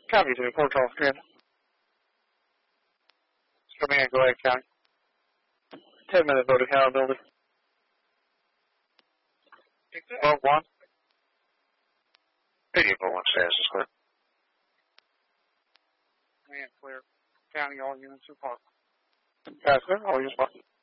Copy to Port Charles Command. Command, go ahead, County. 10-minute vote accountability. 1. 8841 status is clear. Command clear. County, all units report. Guys, clear, all units report.